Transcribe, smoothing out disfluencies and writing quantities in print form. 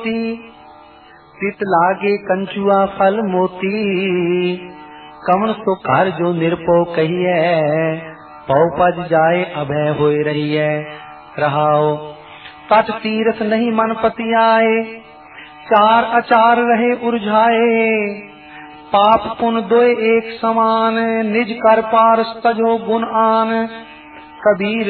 ज्योति, तित लागे कंचुआ फल मोती। कमन सो कार जो निरपो कहिए, पौ पज जाए अभय होय रहिए। रहाओ तट तीरथ नहीं मन पति आए, चार अचार रहे उर्झाए। पाप पुन दोय एक समान, निज कर पार तजो गुण आन। कबीर